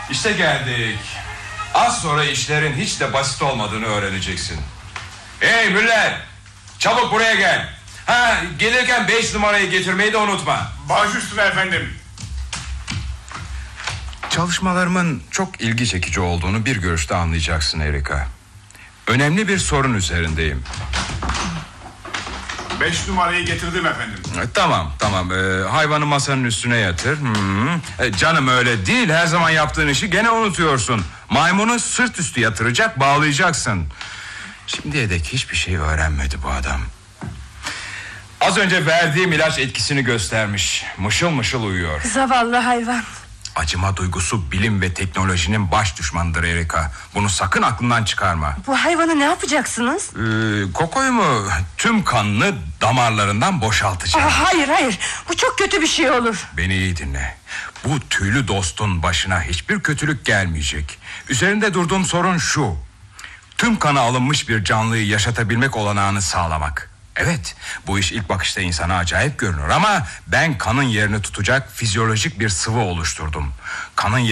İşte geldik. Az sonra işlerin hiç de basit olmadığını öğreneceksin. Hey Müller, çabuk buraya gel. Gelirken 5 numarayı getirmeyi de unutma. Baş üstüne efendim. Çalışmalarımın çok ilgi çekici olduğunu bir görüşte anlayacaksın Erika. Önemli bir sorun üzerindeyim. 5 numarayı getirdim efendim. Tamam. Hayvanı masanın üstüne yatır. Canım öyle değil. Her zaman yaptığın işi gene unutuyorsun. Maymunu sırt üstü yatıracak, bağlayacaksın. Şimdiye dek hiçbir şey öğrenmedi bu adam. Az önce verdiğim ilaç etkisini göstermiş. Mışıl mışıl uyuyor. Zavallı hayvan. Acıma duygusu bilim ve teknolojinin baş düşmanıdır Erika. Bunu sakın aklından çıkarma. Bu hayvanı ne yapacaksınız? Koko'yu mu tüm kanını damarlarından boşaltacağım. Hayır, bu çok kötü bir şey olur. Beni iyi dinle. Bu tüylü dostun başına hiçbir kötülük gelmeyecek. Üzerinde durduğum sorun şu: tüm kanı alınmış bir canlıyı yaşatabilmek olanağını sağlamak. Evet, bu iş ilk bakışta insana acayip görünür ama ben kanın yerini tutacak fizyolojik bir sıvı oluşturdum. Kanın